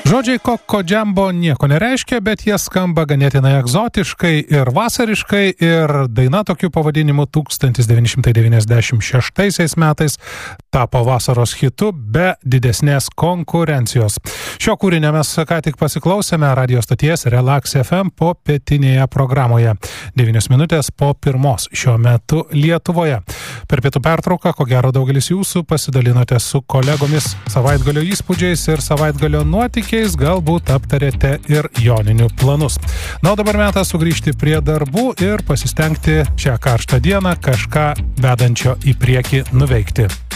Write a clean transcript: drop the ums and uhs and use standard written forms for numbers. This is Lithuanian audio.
Žodžiai Coco Jumbo nieko nereiškia, bet jie skamba ganėtinai egzotiškai ir vasariškai, ir daina tokiu pavadinimu 1996 metais tapo vasaros hitu be didesnės konkurencijos. Šio kūrinio mes ką tik pasiklausėme radio stoties Relax FM popietinėje programoje. 9 minutės po 1 šiuo metu Lietuvoje. Per pietų pertrauką, ko gero daugelis jūsų pasidalinote su kolegomis savaitgalio įspūdžiais ir savaitgalio nuotykiais, galbūt aptarėte ir joninių planus. Na, o dabar metas sugrįžti prie darbų ir pasistengti šią karštą dieną kažką vedančio į priekį nuveikti.